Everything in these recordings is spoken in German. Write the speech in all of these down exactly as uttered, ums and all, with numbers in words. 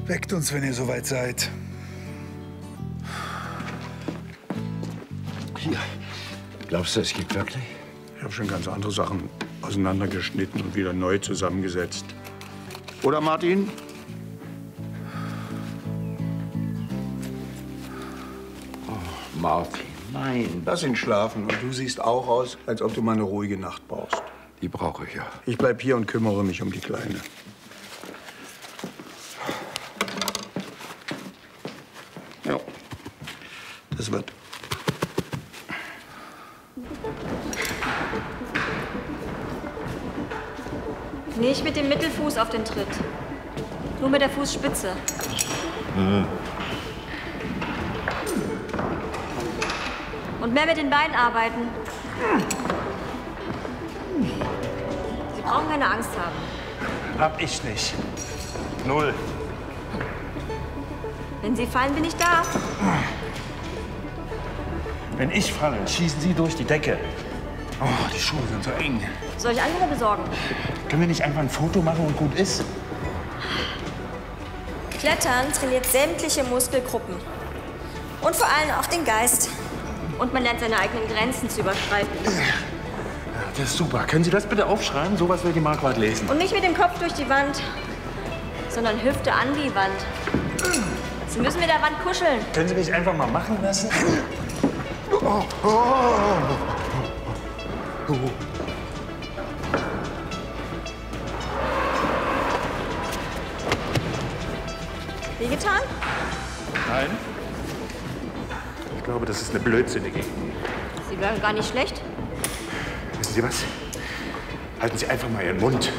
Weckt uns, wenn ihr soweit seid. Hier. Glaubst du, es geht wirklich? Ich habe schon ganz andere Sachen auseinandergeschnitten und wieder neu zusammengesetzt. Oder, Martin? Oh, Martin, nein. Lass ihn schlafen. Und du siehst auch aus, als ob du mal eine ruhige Nacht brauchst. Die brauche ich ja. Ich bleib hier und kümmere mich um die Kleine. Ja, das wird. Nicht mit dem Mittelfuß auf den Tritt. Nur mit der Fußspitze. Mhm. Und mehr mit den Beinen arbeiten. Sie brauchen keine Angst haben. Hab ich nicht. Null. Wenn Sie fallen, bin ich da. Wenn ich falle, schießen Sie durch die Decke. Oh, die Schuhe sind so eng. Soll ich andere besorgen? Können wir nicht einfach ein Foto machen und gut ist? Klettern trainiert sämtliche Muskelgruppen. Und vor allem auch den Geist. Und man lernt seine eigenen Grenzen zu überschreiten. Ja, das ist super. Können Sie das bitte aufschreiben? Sowas will die Marquardt lesen. Und nicht mit dem Kopf durch die Wand, sondern Hüfte an die Wand. Sie müssen mit der Wand kuscheln. Können Sie mich einfach mal machen lassen? Oh, oh, oh. Oh. Wie getan? Nein. Ich glaube, das ist eine blödsinnige Idee. Sie wäre gar nicht schlecht. Wissen Sie was? Halten Sie einfach mal Ihren Mund.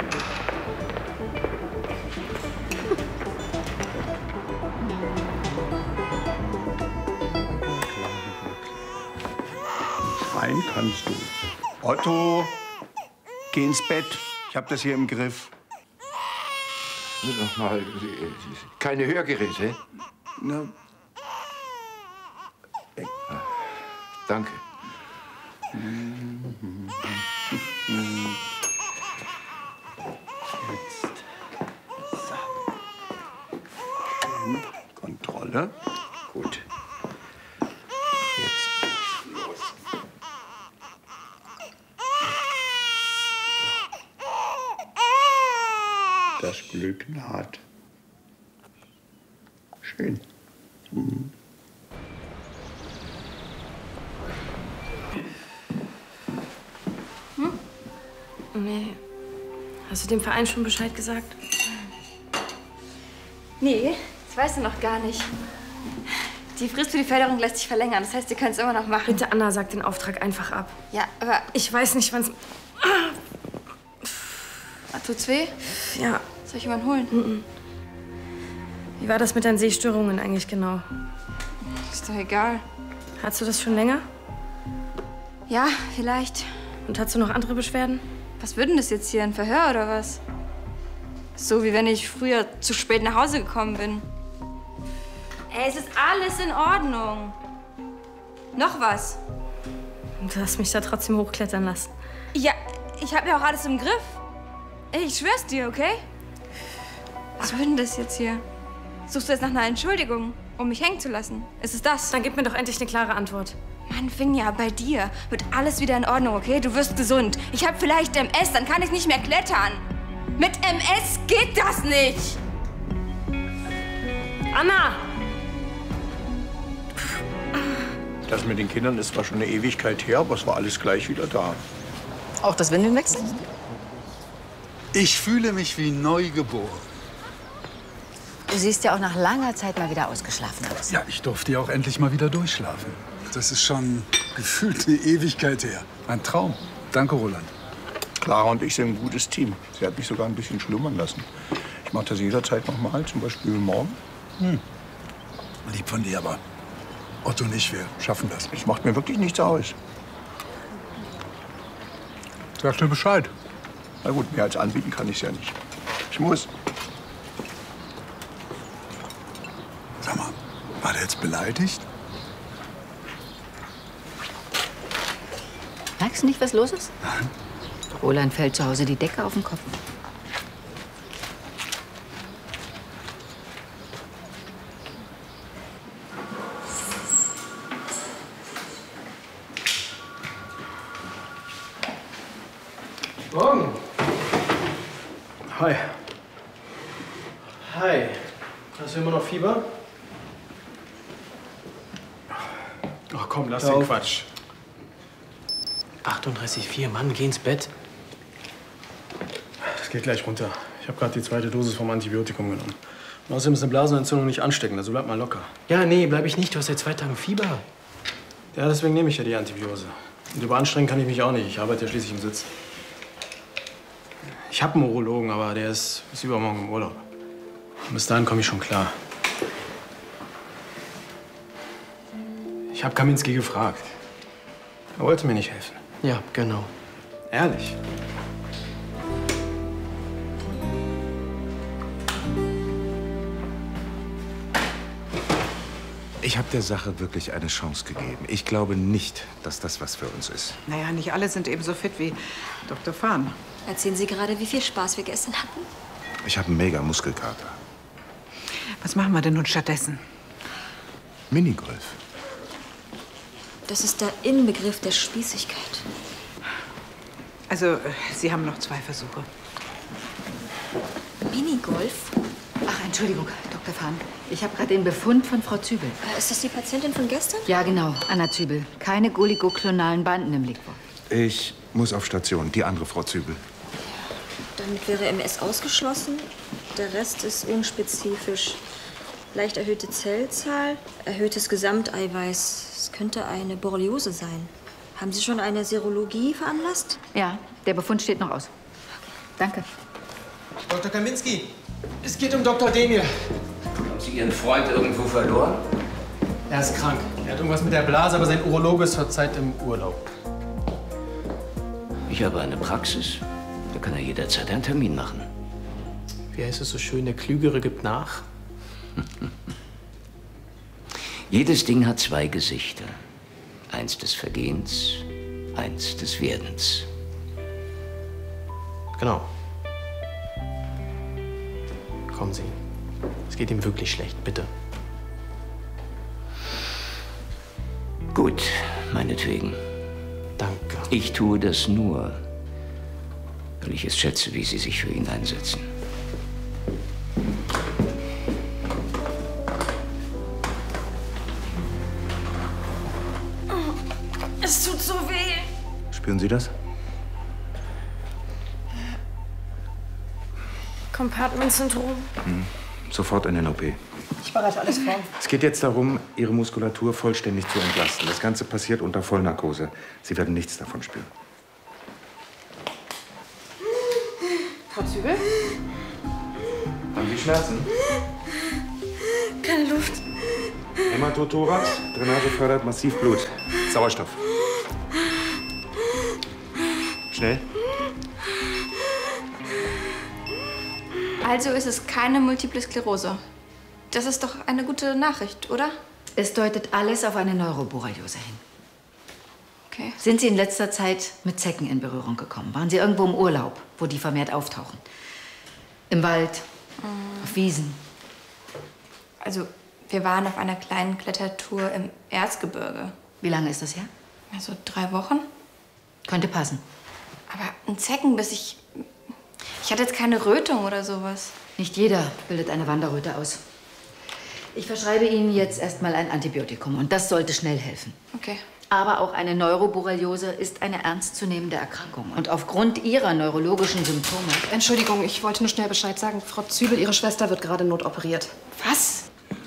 Schreien kannst du. Otto, geh ins Bett. Ich hab das hier im Griff. Nochmal, keine Hörgeräte? Na, danke. Jetzt. So. Schön. Kontrolle. Gut. Jetzt geht's los. Das Glück naht. Schön. Mhm. Hm? Nee. Hast du dem Verein schon Bescheid gesagt? Nee, das weißt du noch gar nicht. Die Frist für die Förderung lässt sich verlängern. Das heißt, ihr könnt es immer noch machen. Bitte, Anna, sag den Auftrag einfach ab. Ja, aber... Ich weiß nicht, wann's... Tut's weh? Ja. Soll ich jemanden holen? Mm-mm. Wie war das mit deinen Sehstörungen eigentlich genau? Ist doch egal. Hast du das schon länger? Ja, vielleicht. Und hast du noch andere Beschwerden? Was wird denn das jetzt hier? Ein Verhör oder was? So wie wenn ich früher zu spät nach Hause gekommen bin. Ey, es ist alles in Ordnung. Noch was? Und du hast mich da trotzdem hochklettern lassen. Ja, ich hab ja auch alles im Griff. Ey, ich schwör's dir, okay? Was wird denn das jetzt hier? Suchst du jetzt nach einer Entschuldigung, um mich hängen zu lassen? Ist es das? Dann gib mir doch endlich eine klare Antwort. Mann, Finja, bei dir wird alles wieder in Ordnung, okay? Du wirst gesund. Ich hab vielleicht M S, dann kann ich nicht mehr klettern. Mit M S geht das nicht! Anna! Das mit den Kindern ist zwar schon eine Ewigkeit her, aber es war alles gleich wieder da. Auch das Windelnwechsel? Ich fühle mich wie neugeboren. Du siehst ja auch nach langer Zeit mal wieder ausgeschlafen aus. Ja, ich durfte ja auch endlich mal wieder durchschlafen. Das ist schon gefühlt eine Ewigkeit her. Ein Traum. Danke, Roland. Clara und ich sind ein gutes Team. Sie hat mich sogar ein bisschen schlummern lassen. Ich mache das jederzeit noch mal, zum Beispiel morgen. Hm. Lieb von dir, aber Otto und ich, wir schaffen das. Es macht mir wirklich nichts aus. Sag dir Bescheid. Na gut, mehr als anbieten kann ich ja nicht. Ich muss. Sag mal, war der jetzt beleidigt? Merkst du nicht, was los ist? Nein. Roland fällt zu Hause die Decke auf den Kopf. Hi. Hi. Hast du immer noch Fieber? Ach komm, lass den Quatsch. achtunddreißig Komma vier, Mann, geh ins Bett. Das geht gleich runter. Ich habe gerade die zweite Dosis vom Antibiotikum genommen. Und außerdem ist eine Blasenentzündung nicht ansteckend, also bleib mal locker. Ja, nee, bleib ich nicht. Du hast seit zwei Tagen Fieber. Ja, deswegen nehme ich ja die Antibiose. Und überanstrengen kann ich mich auch nicht. Ich arbeite ja schließlich im Sitz. Ich habe einen Urologen, aber der ist bis übermorgen im Urlaub. Und bis dahin komme ich schon klar. Ich habe Kaminski gefragt. Er wollte mir nicht helfen. Ja, genau. Ehrlich. Ich habe der Sache wirklich eine Chance gegeben. Ich glaube nicht, dass das was für uns ist. Naja, nicht alle sind ebenso fit wie Doktor Fahn. Erzählen Sie gerade, wie viel Spaß wir gestern hatten? Ich habe einen mega Muskelkater. Was machen wir denn nun stattdessen? Minigolf. Das ist der Inbegriff der Spießigkeit. Also, Sie haben noch zwei Versuche. Minigolf? Ach, Entschuldigung, Doktor Fahn. Ich habe gerade den Befund von Frau Zübel. Äh, ist das die Patientin von gestern? Ja, genau. Anna Zübel. Keine oligoklonalen Banden im Liquor. Ich muss auf Station. Die andere Frau Zübel. Damit wäre M S ausgeschlossen. Der Rest ist unspezifisch. Leicht erhöhte Zellzahl, erhöhtes Gesamteiweiß. Es könnte eine Borreliose sein. Haben Sie schon eine Serologie veranlasst? Ja, der Befund steht noch aus. Danke. Doktor Kaminski, es geht um Doktor Demir. Haben Sie Ihren Freund irgendwo verloren? Er ist krank. Er hat irgendwas mit der Blase, aber sein Urologe ist zurzeit im Urlaub. Ich habe eine Praxis. Da kann er jederzeit einen Termin machen. Wie heißt es so schön, der Klügere gibt nach? Jedes Ding hat zwei Gesichter. Eins des Vergehens, eins des Werdens. Genau. Kommen Sie. Es geht ihm wirklich schlecht, bitte. Gut, meinetwegen. Danke. Ich tue das nur, weil ich es schätze, wie Sie sich für ihn einsetzen. Es tut so weh. Spüren Sie das? Compartment-Syndrom. Hm. Sofort in den O P. Ich bereite alles vor. Es geht jetzt darum, Ihre Muskulatur vollständig zu entlasten. Das Ganze passiert unter Vollnarkose. Sie werden nichts davon spüren. Frau Zübel? Haben Sie Schmerzen? Keine Luft. Hämatothorax. Drainage fördert massiv Blut. Sauerstoff. Schnell. Also ist es keine Multiple Sklerose. Das ist doch eine gute Nachricht, oder? Es deutet alles auf eine Neuroborreliose hin. Okay. Sind Sie in letzter Zeit mit Zecken in Berührung gekommen? Waren Sie irgendwo im Urlaub, wo die vermehrt auftauchen? Im Wald? Mhm. Auf Wiesen? Also, wir waren auf einer kleinen Klettertour im Erzgebirge. Wie lange ist das her? Also drei Wochen. Könnte passen. Aber ein Zeckenbiss, ich... Ich hatte jetzt keine Rötung oder sowas. Nicht jeder bildet eine Wanderröte aus. Ich verschreibe Ihnen jetzt erstmal ein Antibiotikum und das sollte schnell helfen. Okay. Aber auch eine Neuroborreliose ist eine ernstzunehmende Erkrankung. Und aufgrund Ihrer neurologischen Symptome... Entschuldigung, ich wollte nur schnell Bescheid sagen. Frau Zübel, Ihre Schwester wird gerade notoperiert. Was?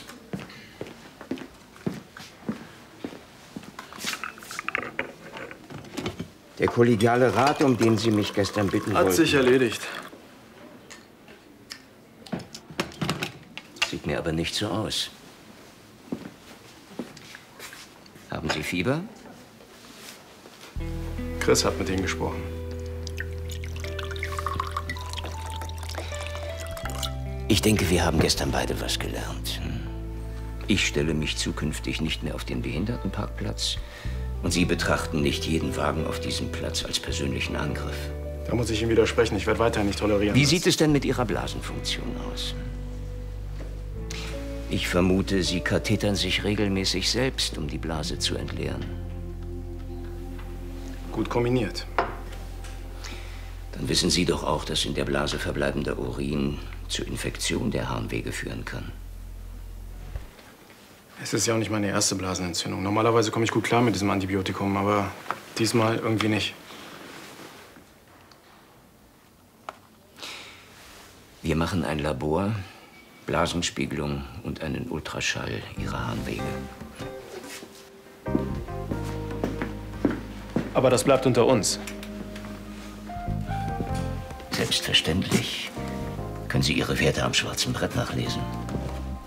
Der kollegiale Rat, um den Sie mich gestern bitten wollten. Hat sich erledigt. Sieht mir aber nicht so aus. Haben Sie Fieber? Chris hat mit Ihnen gesprochen. Ich denke, wir haben gestern beide was gelernt. Ich stelle mich zukünftig nicht mehr auf den Behindertenparkplatz. Und Sie betrachten nicht jeden Wagen auf diesem Platz als persönlichen Angriff. Da muss ich Ihnen widersprechen. Ich werde weiterhin nicht tolerieren. Wie sieht es denn mit Ihrer Blasenfunktion aus? Ich vermute, Sie kathetern sich regelmäßig selbst, um die Blase zu entleeren. Gut kombiniert. Dann wissen Sie doch auch, dass in der Blase verbleibender Urin zur Infektion der Harnwege führen kann. Es ist ja auch nicht meine erste Blasenentzündung. Normalerweise komme ich gut klar mit diesem Antibiotikum, aber diesmal irgendwie nicht. Wir machen ein Labor, Blasenspiegelung und einen Ultraschall Ihrer Harnwege. Aber das bleibt unter uns. Selbstverständlich. Können Sie Ihre Werte am schwarzen Brett nachlesen?